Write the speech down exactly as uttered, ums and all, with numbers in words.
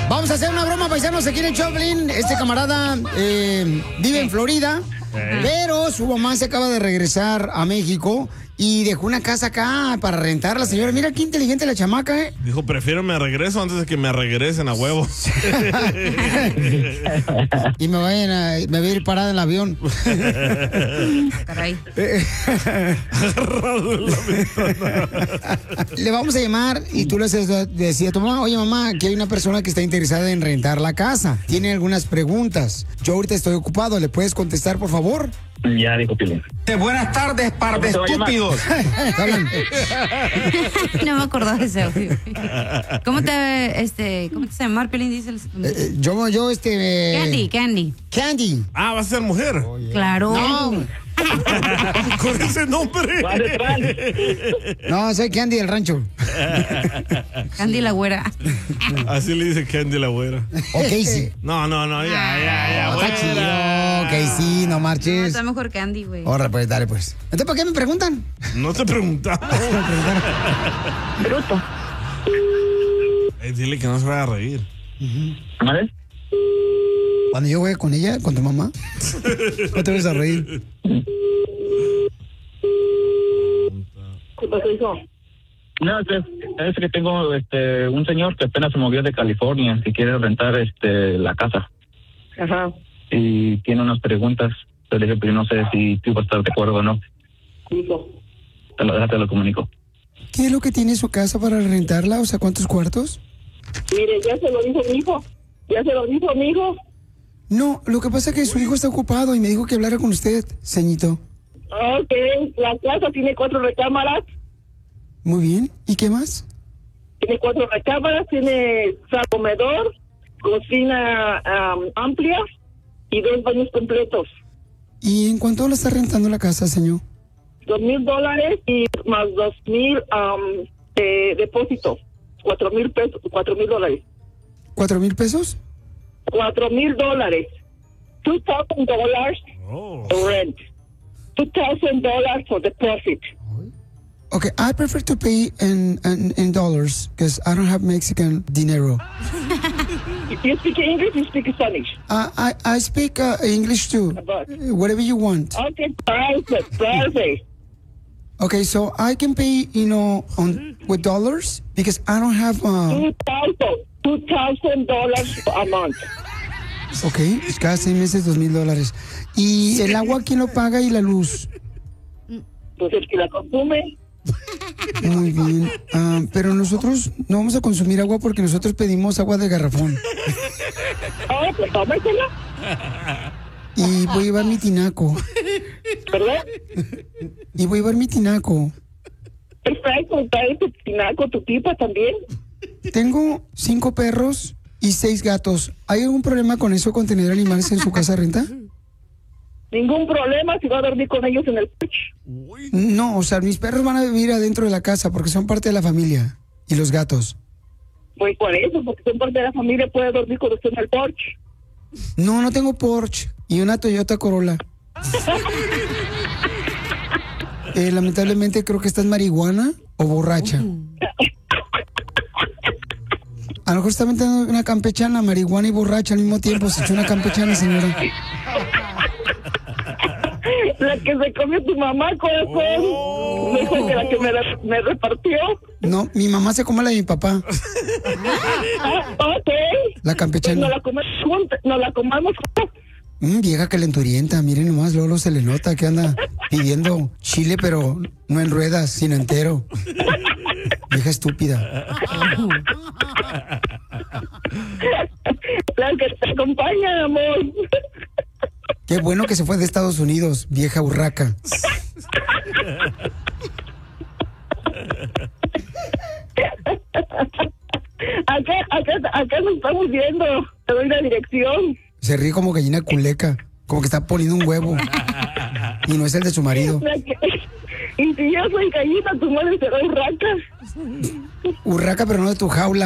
Vamos a hacer una broma, paisanos, aquí en el Choplin. Este camarada eh, vive en Florida, Eh. pero su mamá se acaba de regresar a México y dejó una casa acá para rentar. La señora, mira qué inteligente la chamaca, ¿eh? Dijo, prefiero me regreso antes de que me regresen a huevo. Y me vayan a, me voy a ir parada en el avión. Caray. Agarrado en la ventana. Le vamos a llamar y tú le haces decir a tu mamá, oye mamá, aquí hay una persona que está interesada en rentar la casa. Tiene algunas preguntas. Yo ahorita estoy ocupado, ¿le puedes contestar, por favor? Ya dijo Piolín. Buenas tardes, par de estúpidos. No me acordaba de ese audio. ¿Cómo te, este, cómo te se llama? Piolín dice el... Eh, eh, yo, yo, este... eh, Candy, Candy. Candy. Ah, va a ser mujer. Claro. No, Con ese nombre. Va detrás. no, soy Candy del rancho. Candy la güera. Así le dice Candy la güera. Ok, sí. No, no, no, ya, ya, ya. Está chido. güera. Ok, sí, no No, marches. está mejor Candy, güey. Ahora, pues, dale, pues. Entonces, ¿para qué me preguntan? No te preguntamos. Bruto. Eh, dile que no se vaya a reír. ¿Vale? Cuando yo voy con ella, con tu mamá, no te vas a reír. ¿Qué pasó, hijo? No, es, es que tengo este un señor que apenas se movió de California y quiere rentar este la casa. Ajá. Y tiene unas preguntas. Pero dije, pero yo no sé si tú vas a estar de acuerdo o no. Hijo. Te lo, déjate lo comunico. ¿Qué es lo que tiene su casa para rentarla? O sea, ¿cuántos cuartos? Mire, ya se lo dijo mi hijo. Ya se lo dijo mi hijo. No, lo que pasa es que su hijo está ocupado y me dijo que hablara con usted, ceñito. Ok, la casa tiene cuatro recámaras. Muy bien. ¿Y qué más? Tiene cuatro recámaras, tiene sala, comedor, cocina um, amplia y dos baños completos. ¿Y en cuánto la está rentando la casa, señor? Dos mil dólares y más dos mil um, de depósito. Cuatro mil pesos, cuatro mil dólares. ¿Cuatro mil pesos? Cuatro mil dólares. Two thousand dollars Oh. rent. Two thousand dollars for deposit. Okay, I prefer to pay in, in, in dollars because I don't have Mexican dinero. You speak English, you speak Spanish. Uh, I, I speak uh, English too. But- Uh, Whatever you want. Okay, perfect, perfect. Okay, so I can pay, you know, on with dollars because I don't have. Uh, Two thousand, two thousand dollars a month. okay, cada seis meses dos mil dólares. ¿Y el agua quién lo paga y la luz? Pues el que la consume. Muy bien. Ah, pero nosotros no vamos a consumir agua porque nosotros pedimos agua de garrafón. Ah, pues tómesela, Y voy a llevar mi tinaco. ¿verdad? Y voy a llevar mi tinaco. Perfecto, trae tu tinaco, tu pipa también. Tengo cinco perros y seis gatos. ¿Hay algún problema con eso, con tener animales en su casa de renta? Ningún problema si va a dormir con ellos en el porche. No, o sea, mis perros van a vivir adentro de la casa porque son parte de la familia. Y los gatos. Pues por eso, porque son parte de la familia, puede dormir con usted en el porche. No, no tengo Porsche y una Toyota Corolla. Eh, lamentablemente creo que estás marihuana o borracha. A lo mejor está metiendo una campechana, marihuana y borracha al mismo tiempo. Se echó una campechana, señora. La que se comió tu mamá, corazón. Mejor que la que me, la- me repartió. No, mi mamá se come la de mi papá, Ah, ok. la Pues campechana. nos la comemos juntas, nos la comamos juntas. Mm, vieja calenturienta, miren nomás, Lolo se le nota que anda pidiendo chile, pero no en ruedas, sino entero. Vieja estúpida. La que te acompaña, amor. Qué bueno que se fue de Estados Unidos, vieja urraca. Acá, acá, acá nos estamos viendo. Te doy la dirección. Se ríe como gallina culeca, como que está poniendo un huevo. Y no es el de su marido. La que- y si yo soy gallina, tu madre será urraca. Urraca, pero no de tu jaula.